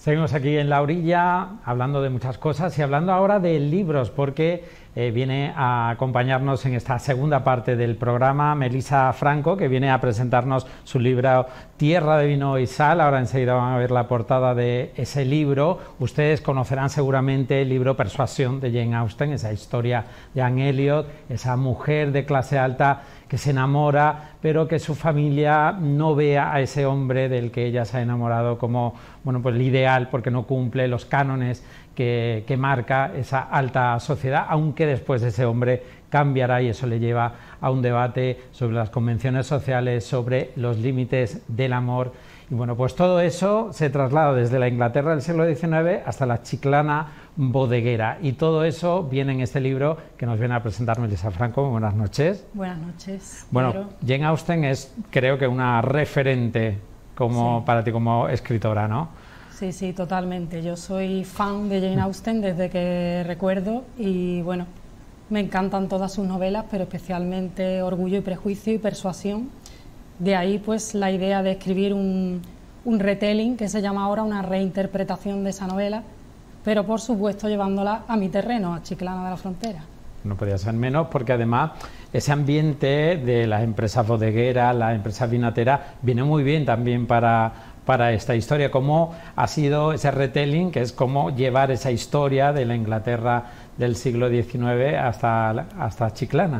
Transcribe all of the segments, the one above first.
Seguimos aquí en la orilla hablando de muchas cosas y hablando ahora de libros, porque viene a acompañarnos en esta segunda parte del programa Melissa Franco, que viene a presentarnos su libro Tierra de Vino y Sal. Ahora enseguida van a ver la portada de ese libro. Ustedes conocerán seguramente el libro Persuasión de Jane Austen, esa historia de Anne Elliot, esa mujer de clase alta que se enamora, pero que su familia no vea a ese hombre del que ella se ha enamorado como, bueno, pues el ideal, porque no cumple los cánones que marca esa alta sociedad, aunque después ese hombre cambiará, y eso le lleva a un debate sobre las convenciones sociales, sobre los límites del amor. Y bueno, pues todo eso se traslada desde la Inglaterra del siglo XIX hasta la Chiclana bodeguera, y todo eso viene en este libro que nos viene a presentar Melissa Franco. Buenas noches. Buenas noches. Bueno, Pedro. Jane Austen es, creo que, una referente como, sí, para ti como escritora, ¿no? Sí, sí, totalmente. Yo soy fan de Jane Austen desde que recuerdo, y bueno, me encantan todas sus novelas, pero especialmente Orgullo y Prejuicio y Persuasión. De ahí pues la idea de escribir un retelling, que se llama ahora, una reinterpretación de esa novela, pero por supuesto llevándola a mi terreno, a Chiclana de la Frontera. No podía ser menos, porque además ese ambiente de las empresas bodegueras, las empresas vinateras, viene muy bien también para esta historia. ¿Cómo ha sido ese retelling, que es cómo llevar esa historia de la Inglaterra del siglo XIX hasta Chiclana?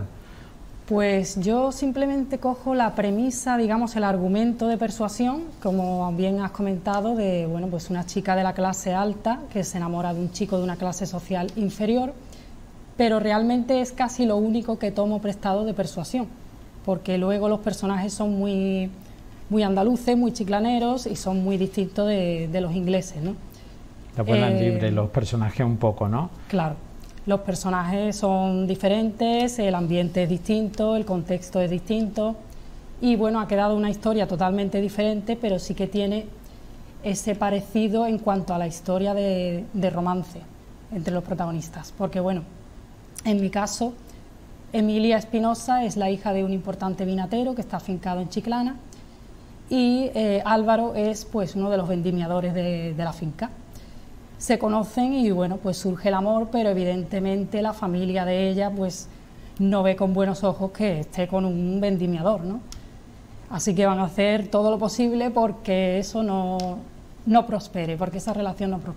Pues yo simplemente cojo la premisa, digamos, el argumento de Persuasión, como bien has comentado, de bueno, pues una chica de la clase alta que se enamora de un chico de una clase social inferior, pero realmente es casi lo único que tomo prestado de Persuasión, porque luego los personajes son muy andaluces, muy chiclaneros, y son muy distintos de los ingleses, ¿no? Te vuelan libre los personajes un poco, ¿no? Claro. Los personajes son diferentes, el ambiente es distinto, el contexto es distinto, y bueno, ha quedado una historia totalmente diferente, pero sí que tiene ese parecido en cuanto a la historia de romance entre los protagonistas, porque bueno, en mi caso, Emilia Espinosa es la hija de un importante vinatero que está afincado en Chiclana, y Álvaro es pues uno de los vendimiadores de la finca. Se conocen y bueno, pues surge el amor, pero evidentemente la familia de ella pues no ve con buenos ojos que esté con un vendimiador, ¿no? Así que van a hacer todo lo posible porque eso no prospere, porque esa relación no prospere.